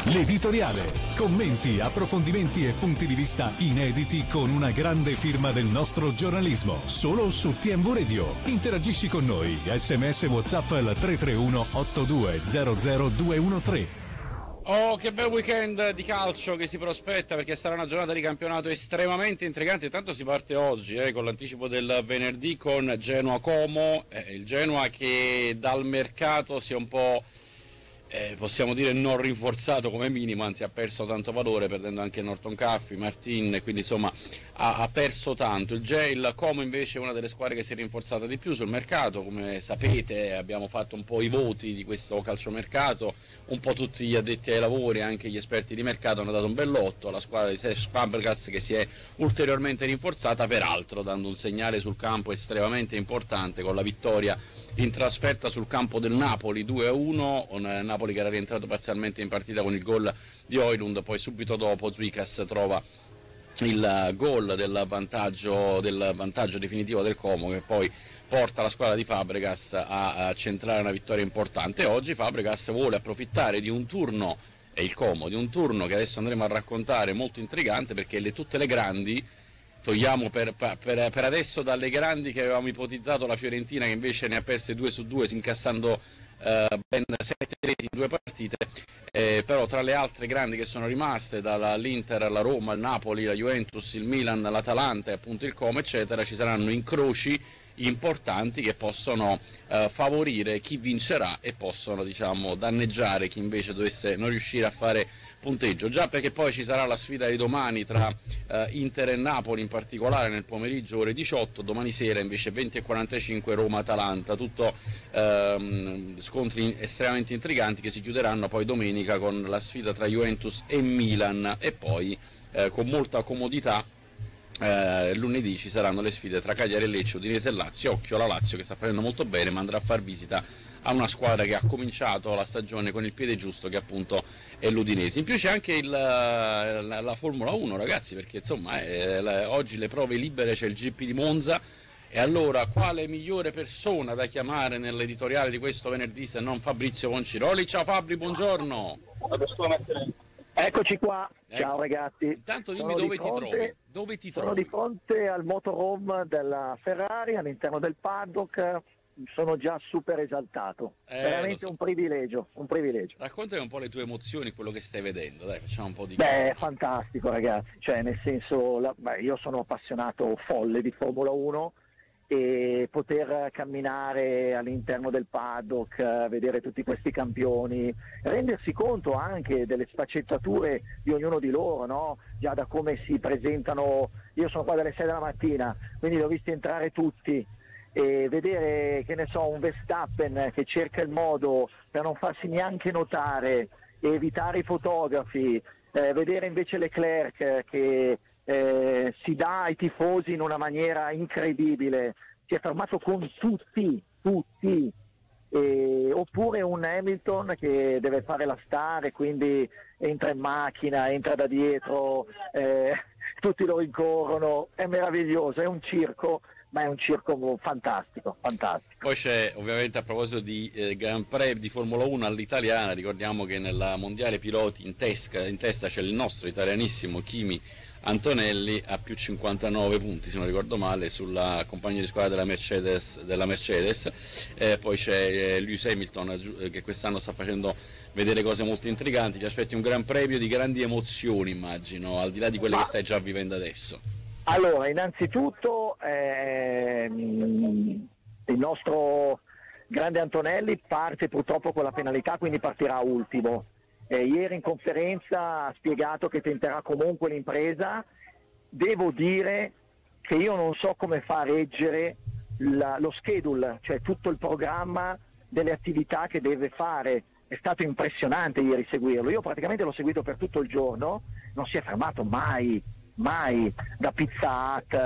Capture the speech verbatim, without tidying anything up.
L'editoriale. Commenti, approfondimenti e punti di vista inediti con una grande firma del nostro giornalismo. Solo su T M V Radio. Interagisci con noi. sms WhatsApp al tre tre uno otto due zero zero due uno tre. Oh, che bel weekend di calcio che si prospetta, perché sarà una giornata di campionato estremamente intrigante. Intanto si parte oggi eh, con l'anticipo del venerdì con Genoa-Como, eh, il Genoa che dal mercato si è un po', eh, possiamo dire, non rinforzato come minimo, anzi ha perso tanto valore, perdendo anche Norton Caffi, Martin, quindi insomma ha, ha perso tanto. Il, G- il Como invece è una delle squadre che si è rinforzata di più sul mercato. Come sapete abbiamo fatto un po' i voti di questo calciomercato, un po' tutti gli addetti ai lavori, anche gli esperti di mercato hanno dato un bell'otto alla squadra di Cesc Fabregas, che si è ulteriormente rinforzata, peraltro dando un segnale sul campo estremamente importante con la vittoria in trasferta sul campo del Napoli due a uno, un Napoli che era rientrato parzialmente in partita con il gol di Højlund, poi subito dopo Zwikas trova il gol del vantaggio, del vantaggio definitivo del Como, che poi porta la squadra di Fabregas a, a centrare una vittoria importante. Oggi Fabregas vuole approfittare di un turno, e il Como, di un turno che adesso andremo a raccontare, molto intrigante, perché le, tutte le grandi, togliamo per, per, per adesso dalle grandi che avevamo ipotizzato la Fiorentina, che invece ne ha perse due su due, incassando eh, ben sette reti in due partite, eh, però tra le altre grandi che sono rimaste, dall'Inter, la Roma, il Napoli, la Juventus, il Milan, l'Atalanta e appunto il Como eccetera, ci saranno incroci importanti che possono eh, favorire chi vincerà e possono, diciamo, danneggiare chi invece dovesse non riuscire a fare punteggio, già perché poi ci sarà la sfida di domani tra eh, Inter e Napoli, in particolare nel pomeriggio ore diciotto, domani sera invece venti e quarantacinque Roma-Atalanta, tutto ehm, scontri estremamente intriganti che si chiuderanno poi domenica con la sfida tra Juventus e Milan, e poi eh, con molta comodità Eh, lunedì ci saranno le sfide tra Cagliari e Lecce, Udinese e Lazio. Occhio alla Lazio che sta facendo molto bene, ma andrà a far visita a una squadra che ha cominciato la stagione con il piede giusto, che appunto è l'Udinese. In più c'è anche il, la, la Formula uno, ragazzi, perché insomma eh, la, oggi le prove libere, c'è il G P di Monza, e allora quale migliore persona da chiamare nell'editoriale di questo venerdì se non Fabrizio Conciroli? Ciao Fabri, buongiorno. Eccoci qua, Ecco. Ciao ragazzi. Intanto dimmi Sono dove di ti fronte- trovi. Dove ti Sono trovi? di fronte al motorhome della Ferrari all'interno del paddock, sono già super esaltato, Eh, veramente lo so. un privilegio, un privilegio. Raccontami un po' le tue emozioni, quello che stai vedendo, dai, facciamo un po' di... Beh, è fantastico ragazzi, cioè nel senso, la- beh, io sono appassionato folle di Formula uno e poter camminare all'interno del paddock, eh, vedere tutti questi campioni, rendersi conto anche delle sfaccettature di ognuno di loro, no? Già da come si presentano, io sono qua dalle sei della mattina, quindi li ho visti entrare tutti, e vedere, che ne so, un Verstappen che cerca il modo per non farsi neanche notare e evitare i fotografi, eh, vedere invece Leclerc eh, che eh, si dà ai tifosi in una maniera incredibile, si è fermato con tutti, tutti, e, oppure un Hamilton che deve fare la star e quindi entra in macchina, entra da dietro, eh, tutti lo rincorrono, è meraviglioso, è un circo, ma è un circo fantastico, fantastico. Poi c'è, ovviamente, a proposito di eh, Grand Prix di Formula uno all'italiana, ricordiamo che nella mondiale piloti in, tesca, in testa c'è il nostro italianissimo Kimi Antonelli a più cinquantanove punti, se non ricordo male, sulla compagna di squadra della Mercedes, della Mercedes. Eh, poi c'è eh, Lewis Hamilton eh, che quest'anno sta facendo vedere cose molto intriganti. Ti aspetti un Gran Premio di grandi emozioni, immagino, al di là di quelle Ma... che stai già vivendo adesso. Allora, innanzitutto ehm, il nostro grande Antonelli parte purtroppo con la penalità, quindi partirà ultimo. Eh, ieri in conferenza ha spiegato che tenterà comunque l'impresa. Devo dire che io non so come fa a reggere la, lo schedule, cioè tutto il programma delle attività che deve fare. È stato impressionante ieri seguirlo. Io praticamente l'ho seguito per tutto il giorno, non si è fermato mai, mai, da Pizza Hut